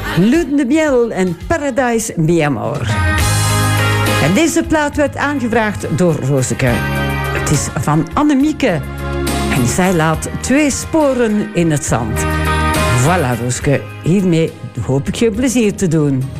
Lune de Miel en Paradise Mi Amor. En deze plaat werd aangevraagd door Rooseke. Het is van Annemieke. En zij laat 2 sporen in het zand. Voilà, Rooseke. Hiermee hoop ik je plezier te doen.